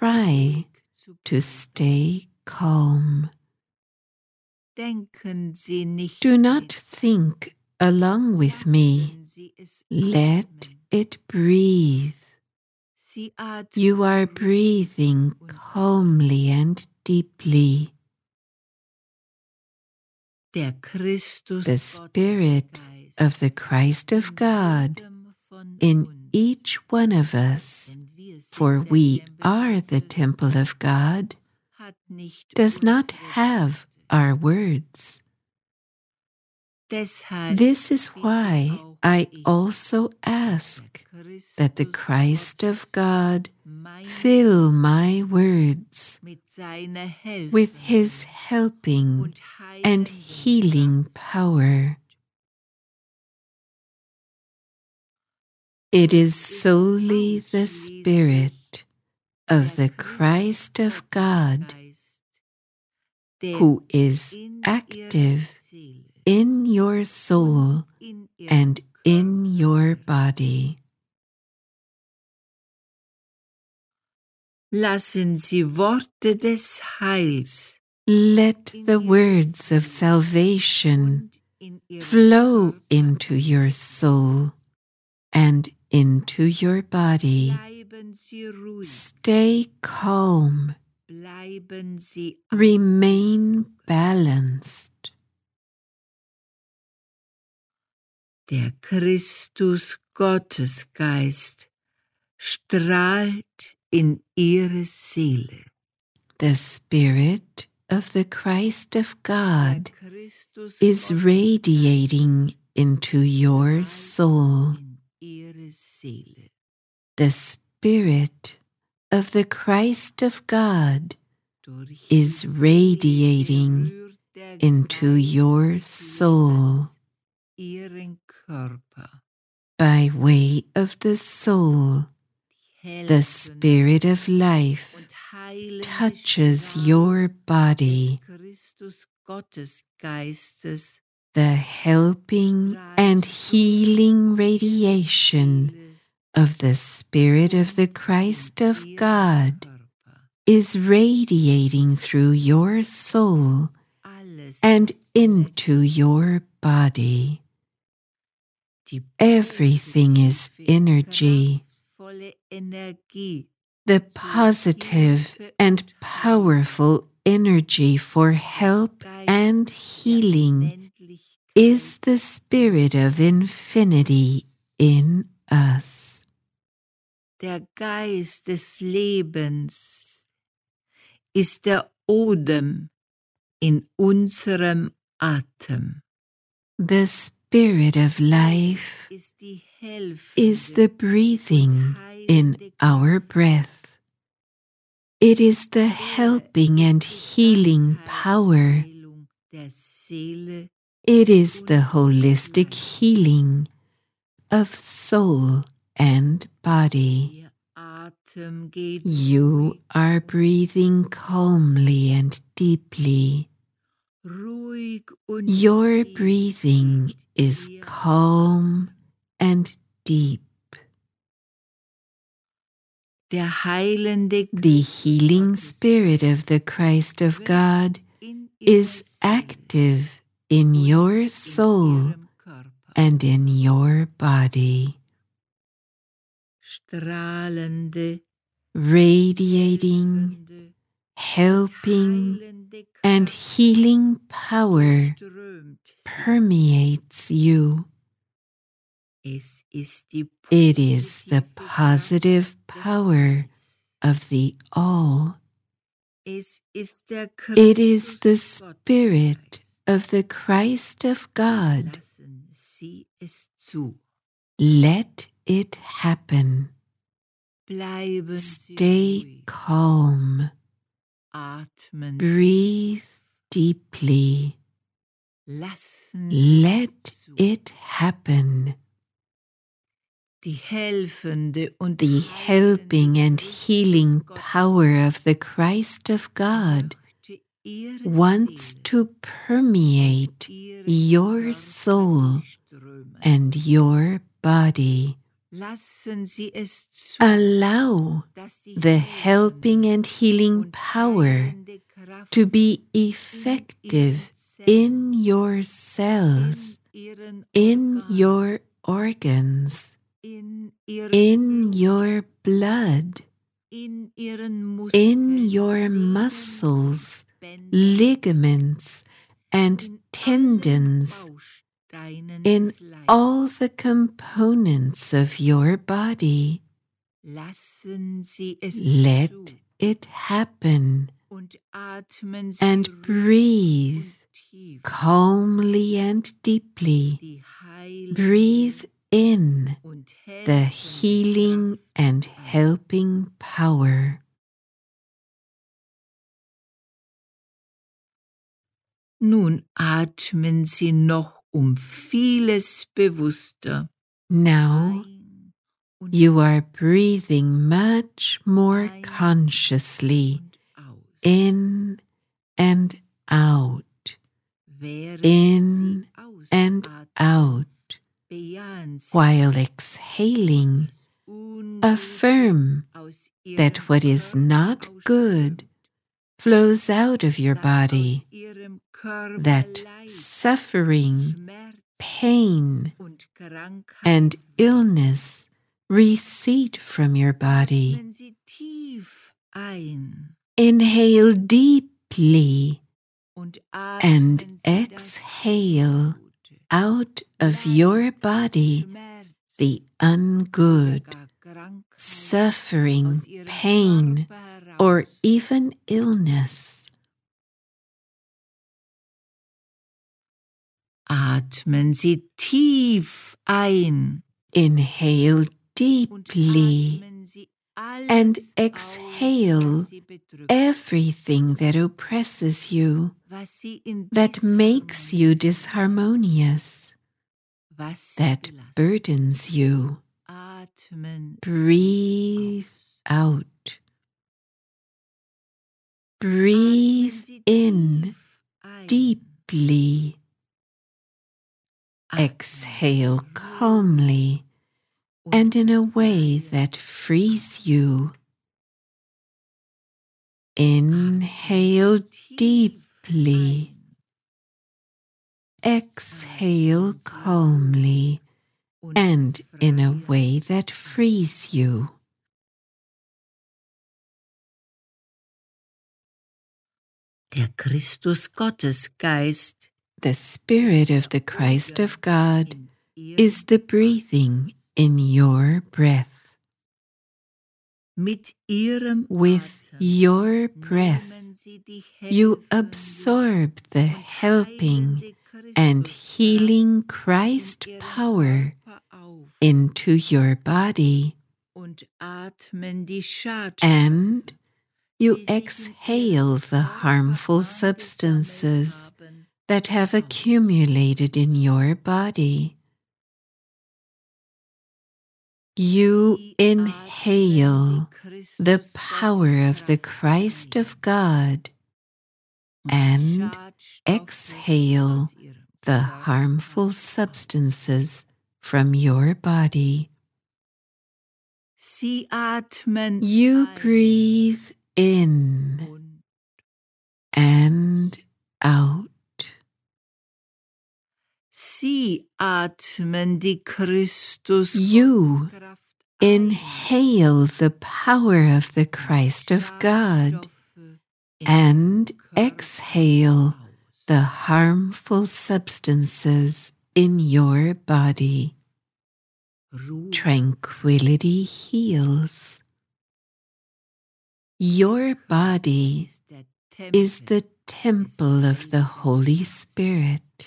try to stay calm. Do not think along with me. Let it breathe. You are breathing calmly and deeply. The Spirit of the Christ of God in each one of us, for we are the temple of God, does not have our words. This is why I also ask that the Christ of God fill my words with His helping and healing power. It is solely the Spirit of the Christ of God who is active in your soul and in your body. Lassen Sie Worte des Heils. Let the words of salvation flow into your soul and into your body. Stay calm. Remain balanced. Der Christus Gottesgeist strahlt in ihre Seele. The Spirit of the Christ of God is radiating into your soul. The Spirit of the Christ of God is radiating into your soul. By way of the soul, the Spirit of life touches your body. The helping and healing radiation of the Spirit of the Christ of God is radiating through your soul and into your body. Everything is energy. The positive and powerful energy for help and healing is the Spirit of infinity in us. Der Geist des Lebens ist der Odem in unserem Atem. The Spirit of life is the breathing in our breath. It is the helping and healing power. It is the holistic healing of soul and body. You are breathing calmly and deeply. Your breathing is calm and deep. The healing Spirit of the Christ of God is active in your soul and in your body. Radiating, helping, and healing power permeates you. It is the positive power of the All. It is the Spirit of the Christ of God. Let it happen. Stay calm. Breathe deeply. Let it happen. The helping and healing power of the Christ of God wants to permeate your soul and your body. Lassen Sie es zu, Allow dass die the helping and healing power heilende Kraft to be effective in your cells, Ihren in Organen, your organs, in Ihrem in Blut, your blood, in Ihren Muskeln, in your Sehnen, muscles, Bändern, ligaments, and in allen tendons, Bausteinen in des Leibes. all the components of your body. Lassen Sie es Let zu it happen und atmen Sie and ruhig breathe und tief calmly and deeply. die heilende Breathe in und the helfende healing Kraft and ein. helping power. Nun atmen Sie noch vieles bewusster Now ein und you are breathing much more ein consciously und aus. in and out, Während in Sie and ausatmen, out, bejahen Sie, while exhaling. dass das Ungute Affirm aus Ihrem that what is Körper not good ausströmt, flows out of your dass body, aus Ihrem Körper that Leid, suffering, Schmerz pain, und Krankheit and illness recede from your body. atmen Sie tief ein Inhale deeply und and atmen Sie das exhale Ungute, out of Leid, your body Schmerz the oder ungood, gar Krankheit suffering, aus Ihrem pain, Körper or heraus. even illness. Atmen Sie tief ein Inhale und deeply atmen Sie and alles exhale aus, was Sie bedrückt, everything that oppresses you, was Sie in that makes you Disharmonie, disharmonious, was Sie that belasten. burdens you. Atmen Breathe Sie aus. out. Breathe Atmen Sie in tief ein. deeply. Atmen Exhale Sie calmly und and in a way befreien that frees you. Inhale deeply. Exhale calmly and in a way that frees you. Der Christus-Gottesgeist The Spirit of the Christ of God is the breathing in your breath. Mit Ihrem With Atem your breath, nehmen Sie die you helfende absorb the und helping heilende and Christuskraft healing in Christ Ihren power Körper auf into your body, und atmen die Schadstoffe, and you die sich in exhale Ihrem the Körper harmful angesammelt substances haben, that have aus. accumulated in your body. You Sie inhale atmen die the power of the Christus-Gotteskraft Christ of ein God und and Schadstoffe exhale aus Ihrem the Körper harmful aus. substances from your body. Sie atmen You ein breathe in und and out. Sie atmen die You Christus-Gotteskraft ein. inhale the power of the Christ of God Schadstoffe in and Ihrem Körper exhale aus. the harmful substances in your body. Ruhe Tranquility heals. Your body ist der is Tempel the temple of the Holy Spirit.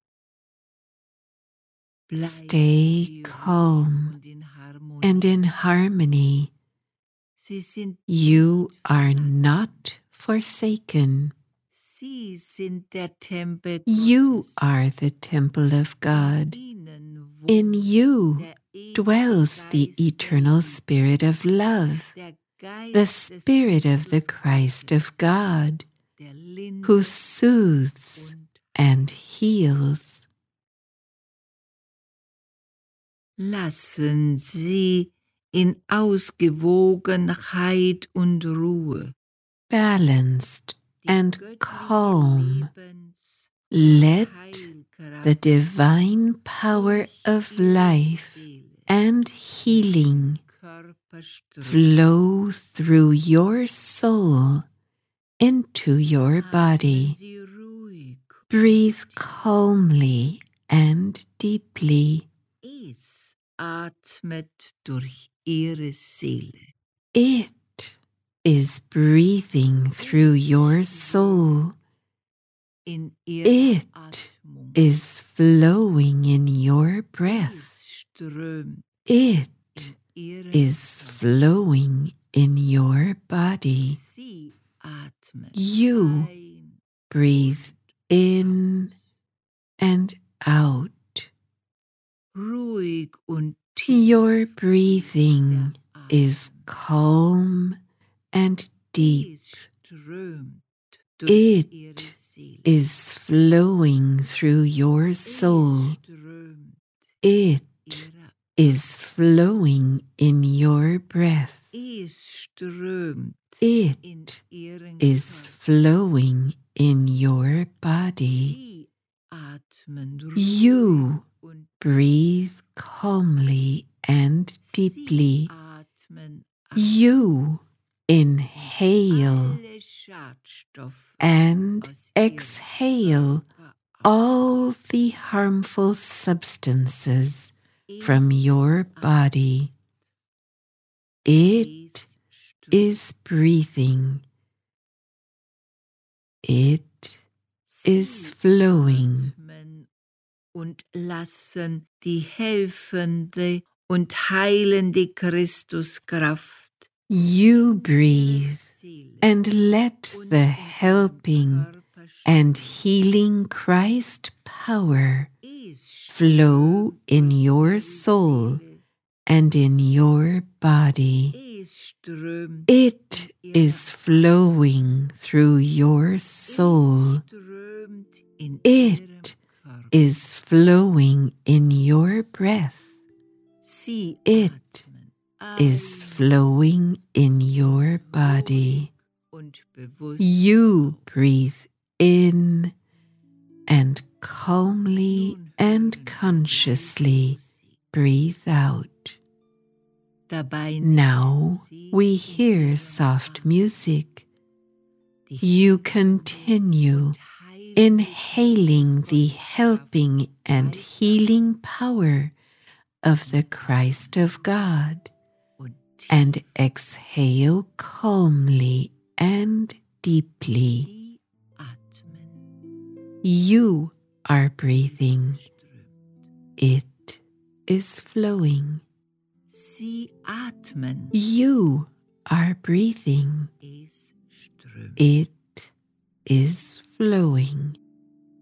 Bleiben Stay Sie calm ruhig und in Harmonie. and in harmony. Sie sind You nicht are verlassen. not forsaken. Sie sind der Tempel You Gottes. are the temple of God. Ihnen wohnt In you der ewige dwells the Geist der eternal Liebe, Spirit of love, der the Geist des Spirit of the Christ Christus of God, der who lindert soothes und and heals. Lassen Sie in Ausgewogenheit und Ruhe balanced and göttliche calm. Lebens- Let Heilkraft the divine power of life and healing Körper strömen. flow through your soul into your body. Atmen Sie ruhig. Breathe calmly and deeply. Es atmet durch Ihre Seele. It is breathing through your soul. In Ihrer It Atmung. is flowing in your breath. Es strömt It in Ihren is flowing in your body. Sie atmen You ein. breathe in and out. Ruhig und tief. Your breathing is calm and deep. Es strömt durch It Ihre Seele. is flowing through your soul. Es strömt It Ihrer. is flowing in your breath. Es strömt It in Ihren is Körper. flowing in your body. Sie atmen ruhig You und breathe calmly and deeply. Sie atmen You inhale alle Schadstoffe and aus Ihrem exhale Körper all the harmful substances from Es your body. It Es strömt. is breathing. It is Sie flowing. atmen und lassen die helfende und heilende Christuskraft You breathe and let the helping and healing Christ power flow in your soul and in your body. It is flowing through your soul. It is flowing in your breath. It is flowing in your body. You breathe in and calmly and consciously breathe out. Now we hear soft music. You continue inhaling the helping and healing power of the Christ of God, and exhale calmly and deeply. You are breathing. It is flowing. You are breathing. It is flowing.